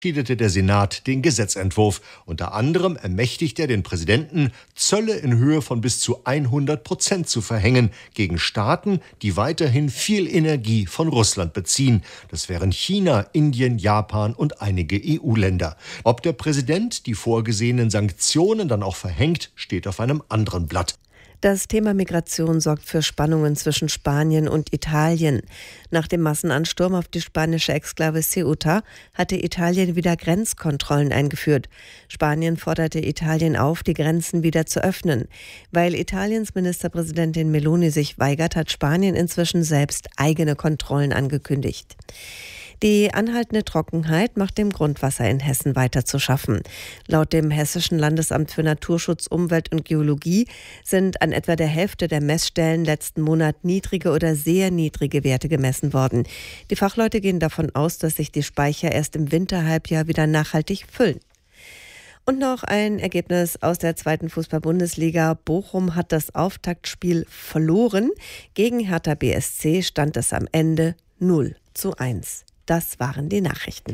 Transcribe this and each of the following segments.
verabschiedete der Senat den Gesetzentwurf. Unter anderem ermächtigt er den Präsidenten, Zölle in Höhe von bis zu 100% zu verhängen gegen Staaten, die weiterhin viel Energie von Russland beziehen. Das wären China, Indien, Japan und einige EU-Länder. Ob der Präsident die vorgesehenen Sanktionen dann auch verhängt, steht auf einem anderen Blatt. Das Thema Migration sorgt für Spannungen zwischen Spanien und Italien. Nach dem Massenansturm auf die spanische Exklave Ceuta hatte Italien wieder Grenzkontrollen eingeführt. Spanien forderte Italien auf, die Grenzen wieder zu öffnen. Weil Italiens Ministerpräsidentin Meloni sich weigert, hat Spanien inzwischen selbst eigene Kontrollen angekündigt. Die anhaltende Trockenheit macht dem Grundwasser in Hessen weiter zu schaffen. Laut dem Hessischen Landesamt für Naturschutz, Umwelt und Geologie sind an etwa der Hälfte der Messstellen letzten Monat niedrige oder sehr niedrige Werte gemessen worden. Die Fachleute gehen davon aus, dass sich die Speicher erst im Winterhalbjahr wieder nachhaltig füllen. Und noch ein Ergebnis aus der 2. Fußball-Bundesliga. Bochum hat das Auftaktspiel verloren. Gegen Hertha BSC stand es am Ende 0:1. Das waren die Nachrichten.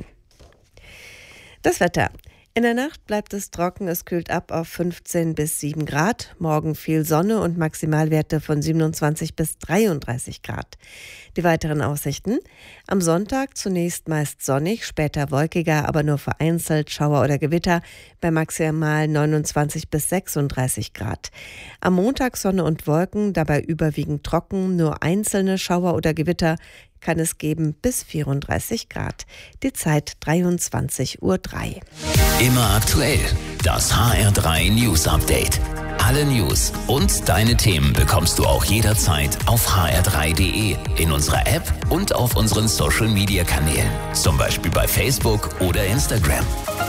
Das Wetter. In der Nacht bleibt es trocken, es kühlt ab auf 15 bis 7 Grad. Morgen viel Sonne und Maximalwerte von 27 bis 33 Grad. Die weiteren Aussichten. Am Sonntag zunächst meist sonnig, später wolkiger, aber nur vereinzelt Schauer oder Gewitter bei maximal 29 bis 36 Grad. Am Montag Sonne und Wolken, dabei überwiegend trocken, nur einzelne Schauer oder Gewitter kann es geben bis 34 Grad. Die Zeit 23:03 Uhr. Immer aktuell. Das HR3 News Update. Alle News und deine Themen bekommst du auch jederzeit auf hr3.de, in unserer App und auf unseren Social Media Kanälen. Zum Beispiel bei Facebook oder Instagram.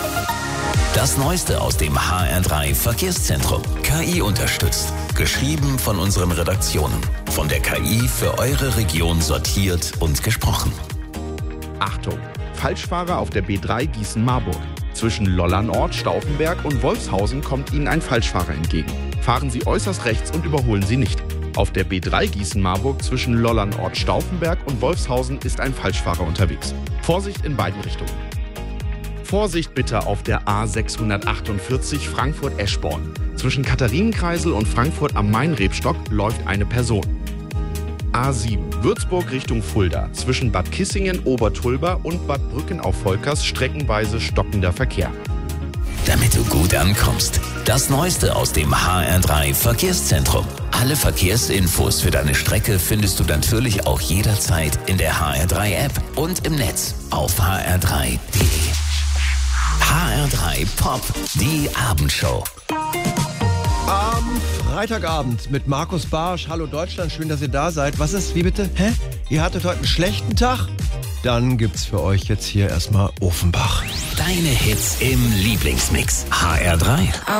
Das Neueste aus dem HR3 Verkehrszentrum. KI unterstützt. Geschrieben von unseren Redaktionen. Von der KI für eure Region sortiert und gesprochen. Achtung! Falschfahrer auf der B3 Gießen-Marburg. Zwischen Lollernort, Stauffenberg und Wolfshausen kommt Ihnen ein Falschfahrer entgegen. Fahren Sie äußerst rechts und überholen Sie nicht. Auf der B3 Gießen-Marburg zwischen Lollernort, Stauffenberg und Wolfshausen ist ein Falschfahrer unterwegs. Vorsicht in beiden Richtungen. Vorsicht bitte auf der A648 Frankfurt-Eschborn. Zwischen Katharinenkreisel und Frankfurt am Main-Rebstock läuft eine Person. A7 Würzburg Richtung Fulda. Zwischen Bad Kissingen, Obertulba und Bad Brücken auf Volkers streckenweise stockender Verkehr. Damit du gut ankommst. Das Neueste aus dem HR3 Verkehrszentrum. Alle Verkehrsinfos für deine Strecke findest du natürlich auch jederzeit in der HR3 App und im Netz auf hr3.de. HR3 Pop, die Abendshow. Am Freitagabend mit Markus Barsch. Hallo Deutschland, schön, dass ihr da seid. Was ist, wie bitte? Hä? Ihr hattet heute einen schlechten Tag? Dann gibt's für euch jetzt hier erstmal Offenbach. Deine Hits im Lieblingsmix. HR3.